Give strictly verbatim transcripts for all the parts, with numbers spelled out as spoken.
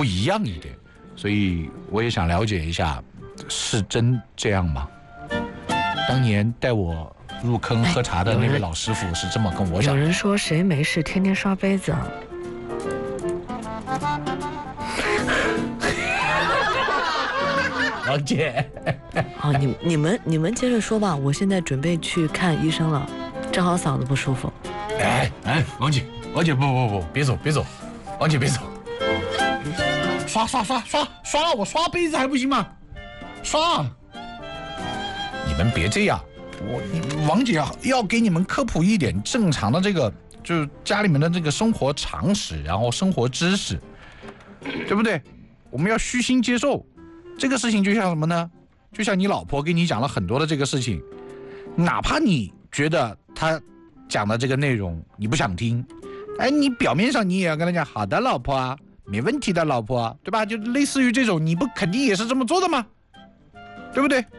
不一样一点，所以我也想了解一下，是真这样吗？当年带我入坑喝茶的那位老师傅是这么跟我讲的。 有人说谁没事天天刷杯子啊？ 王姐， 好，你你们你们接着说吧，我现在准备去看医生了，正好嗓子不舒服。 哎哎，王姐，王姐不不不，别走别走，王姐别走，刷刷刷刷刷，我刷杯子还不行吗？刷！你们别这样，我王姐要给你们科普一点正常的这个，就是家里面的这个生活常识，然后生活知识，对不对？我们要虚心接受。这个事情就像什么呢？就像你老婆给你讲了很多的这个事情，哪怕你觉得她讲的这个内容你不想听，哎，你表面上你也要跟她讲，好的，老婆啊，没问题的，老婆啊，对吧？就类似于这种，你不肯定也是这么做的吗？对不对？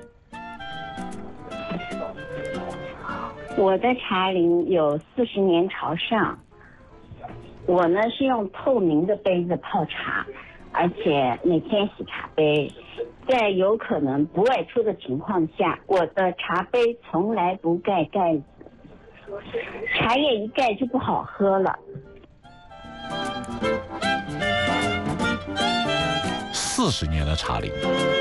我的茶龄有四十年朝上，我呢是用透明的杯子泡茶，而且每天洗茶杯，在有可能不外出的情况下，我的茶杯从来不盖盖子，茶叶一盖就不好喝了。 四十年的茶龄，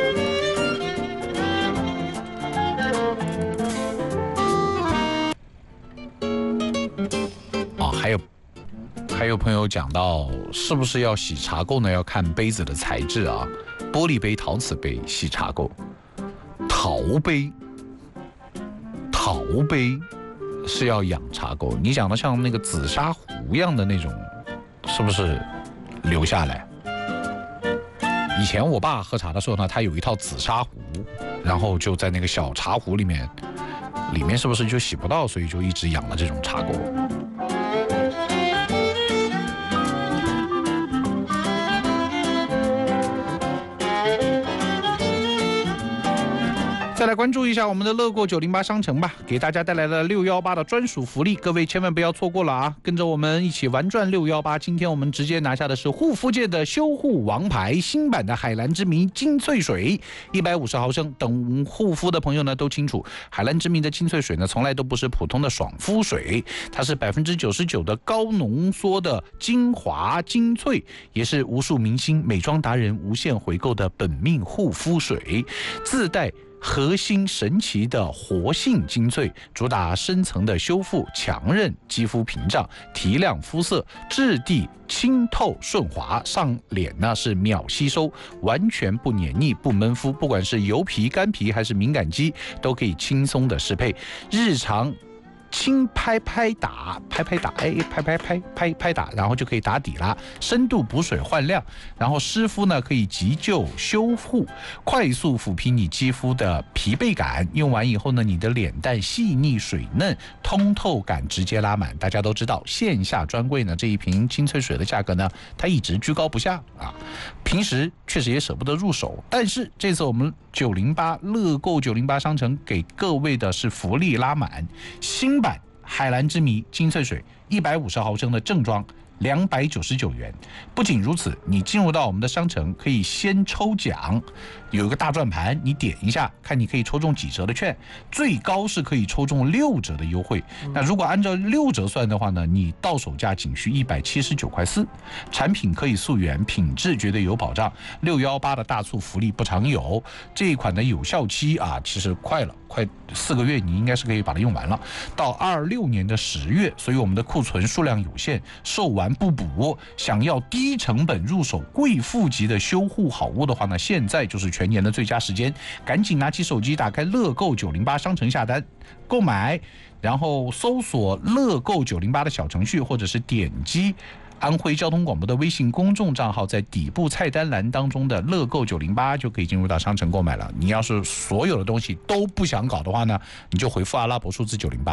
啊，还有。还有朋友讲到，是不是要洗茶垢呢？要看杯子的材质啊，玻璃杯、陶瓷杯洗茶垢，陶杯，陶杯是要养茶垢。你讲的像那个紫砂壶一样的那种，是不是留下来？以前我爸喝茶的时候呢，他有一套紫砂壶，然后就在那个小茶壶里面，里面是不是就洗不到，所以就一直养了这种茶垢。再来关注一下我们的乐购九零八商城吧，给大家带来了六一八的专属福利，各位千万不要错过了啊！跟着我们一起玩转六一八，今天我们直接拿下的是护肤界的修护王牌，新版的海蓝之谜精粹水，一百五十毫升。等护肤的朋友呢都清楚，海蓝之谜的精粹水呢从来都不是普通的爽肤水，它是百分之九十九的高浓缩的精华精粹，也是无数明星美妆达人无限回购的本命护肤水，自带核心神奇的活性精粹，主打深层的修复，强韧肌肤屏障，提亮肤色，质地清透顺滑，上脸呢是秒吸收，完全不黏腻不闷肤，不管是油皮干皮还是敏感肌都可以轻松的适配，日常轻拍拍打，拍拍打，哎，拍拍拍拍拍打，然后就可以打底啦。深度补水焕亮，然后湿敷呢可以急救修护，快速抚平你肌肤的疲惫感。用完以后呢，你的脸蛋细腻水嫩，通透感直接拉满。大家都知道，线下专柜呢这一瓶精粹水的价格呢，它一直居高不下啊。平时确实也舍不得入手，但是这次我们九零八乐购九零八商城给各位的是福利拉满，新版海蓝之谜精粹水一百五十毫升的正装两百九十九元。不仅如此，你进入到我们的商城可以先抽奖，有一个大转盘，你点一下看你可以抽中几折的券，最高是可以抽中六折的优惠。那如果按照六折算的话呢，你到手价仅需一百七十九块四，产品可以溯源，品质绝对有保障。六一八的大促福利不常有，这一款的有效期啊，其实快了，快四个月，你应该是可以把它用完了，到二六年的十月，所以我们的库存数量有限，售完不补。想要低成本入手贵妇级的修护好物的话呢，现在就是全年的最佳时间，赶紧拿起手机，打开乐购九零八商城下单购买，然后搜索乐购九零八的小程序，或者是点击安徽交通广播的微信公众账号，在底部菜单栏当中的乐购九零八就可以进入到商城购买了。你要是所有的东西都不想搞的话呢，你就回复阿拉伯数字九零八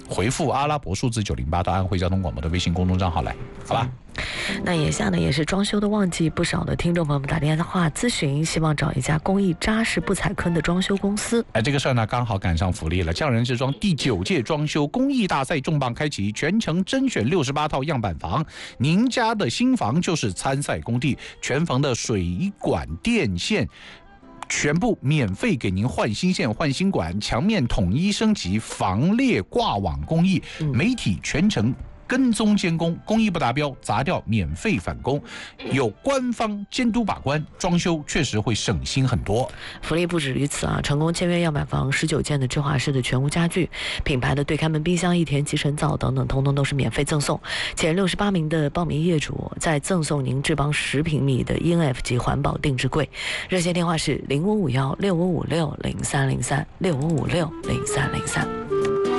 回复阿拉伯数字九零八到安徽交通广播的微信公众账号来，好吧？ 那眼下呢也是装修的旺季，不少的听众朋友们打电话咨询，希望找一家工艺扎实不踩坑的装修公司。 哎，这个事儿呢刚好赶上福利了，匠人之装第九届装修工艺大赛重磅开启，全程甄选六十八套样板房，您家的新房就是参赛工地，全房的水管电线全部免费给您换新线、换新管，墙面统一升级，防裂挂网工艺，媒体全程跟踪监工，工艺不达标砸掉免费返工，有官方监督把关，装修确实会省心很多。 福利不止于此啊！成功签约样板房十九件的智华式的全屋家具，品牌的对开门冰箱、一田集成灶等等，通通都是免费赠送。前六十八名的报名业主再赠送您智邦十平米的 E N F 级环保定制柜。热线电话是零五五幺六五五六零三零三六五五六零三零三。